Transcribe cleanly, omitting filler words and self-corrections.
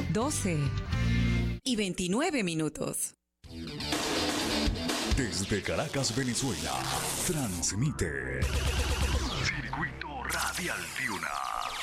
12:29. Desde Caracas, Venezuela, transmite Circuito Radial Fiuna.